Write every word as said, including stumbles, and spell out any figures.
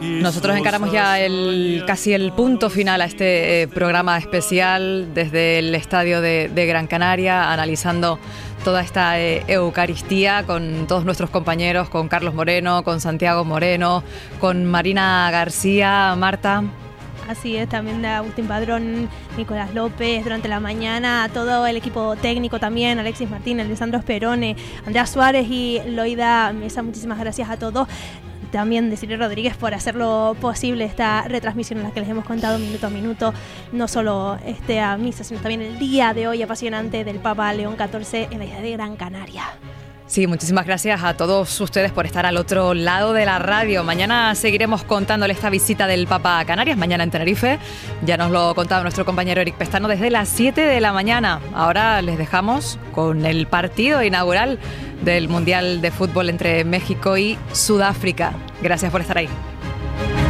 Nosotros encaramos ya el, casi el punto final a este eh, programa especial desde el estadio de, de Gran Canaria, analizando toda esta eh, Eucaristía con todos nuestros compañeros, con Carlos Moreno, con Santiago Moreno, con Marina García, Marta. Así es, también de Agustín Padrón, Nicolás López durante la mañana, todo el equipo técnico también, Alexis Martínez, Alessandro Sperone, Andrea Suárez y Loida Mesa, muchísimas gracias a todos. También Desiree Rodríguez por hacerlo posible esta retransmisión en la que les hemos contado minuto a minuto, no solo este a misa, sino también el día de hoy apasionante del Papa León catorce en la isla de Gran Canaria. Sí, muchísimas gracias a todos ustedes por estar al otro lado de la radio. Mañana seguiremos contándole esta visita del Papa a Canarias, mañana en Tenerife. Ya nos lo contaba nuestro compañero Eric Pestano desde las siete de la mañana. Ahora les dejamos con el partido inaugural del Mundial de Fútbol entre México y Sudáfrica. Gracias por estar ahí.